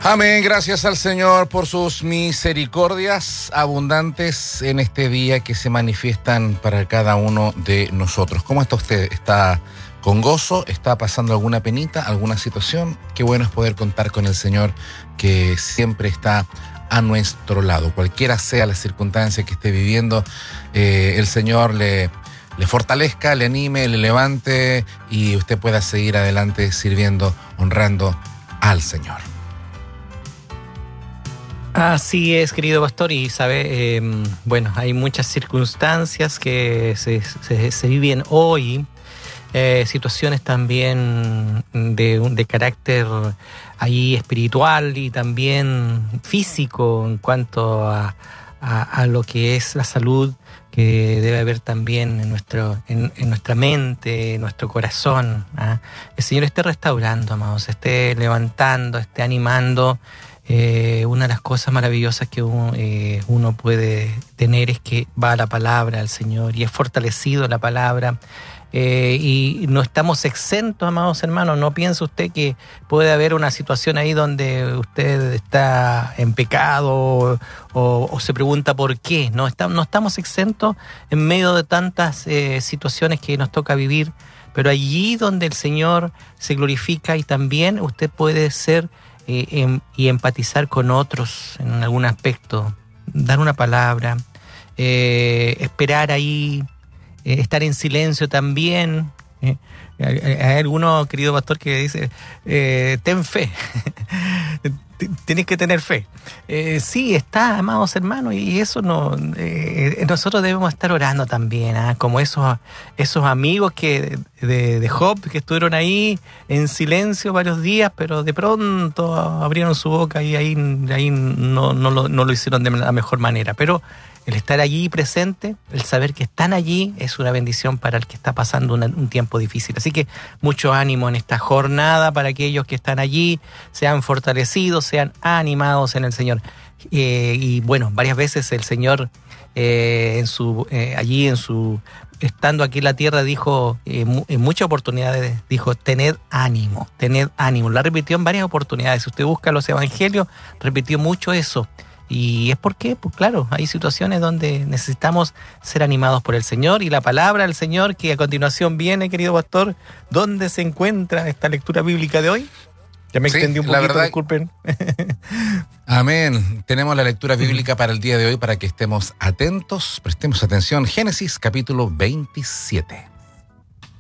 Amén, gracias al Señor por sus misericordias abundantes en este día que se manifiestan para cada uno de nosotros. ¿Cómo está usted? ¿Está con gozo? ¿Está pasando alguna penita, alguna situación? Qué bueno es poder contar con el Señor que siempre está a nuestro lado. Cualquiera sea la circunstancia que esté viviendo, el Señor le fortalezca, le anime, le levante y usted pueda seguir adelante sirviendo, honrando al Señor. Así es, querido pastor, y sabe, hay muchas circunstancias que se viven hoy, situaciones también de carácter ahí espiritual y también físico en cuanto a lo que es la salud que debe haber también en nuestra mente, en nuestro corazón. El Señor esté restaurando, amados, esté levantando, esté animando. Una de las cosas maravillosas que uno puede tener es que va a la palabra del Señor y es fortalecido la palabra. Y no estamos exentos, amados hermanos. No piense usted que puede haber una situación ahí donde usted está en pecado o se pregunta por qué. No estamos exentos en medio de tantas situaciones que nos toca vivir, pero allí donde el Señor se glorifica y también usted puede ser y empatizar con otros en algún aspecto, dar una palabra, esperar ahí, estar en silencio también. Hay alguno, querido pastor, que dice, ten fe, tienes que tener fe. Sí, está, amados hermanos, y eso nosotros debemos estar orando también, como esos amigos de Job que estuvieron ahí en silencio varios días, pero de pronto abrieron su boca y ahí no lo hicieron de la mejor manera. Pero el estar allí presente, el saber que están allí, es una bendición para el que está pasando un tiempo difícil. Así que mucho ánimo en esta jornada para aquellos que están allí, sean fortalecidos, sean animados en el Señor. Y bueno, varias veces el Señor estando aquí en la tierra dijo, en muchas oportunidades dijo, tened ánimo. La repitió en varias oportunidades. Si usted busca los evangelios, repitió mucho eso. ¿Y es por qué? Pues claro, hay situaciones donde necesitamos ser animados por el Señor y la palabra del Señor, que a continuación viene, querido pastor. ¿Dónde se encuentra esta lectura bíblica de hoy? Ya me extendí un poquito, disculpen. Amén. Tenemos la lectura bíblica para el día de hoy para que estemos atentos, prestemos atención. Génesis capítulo 27.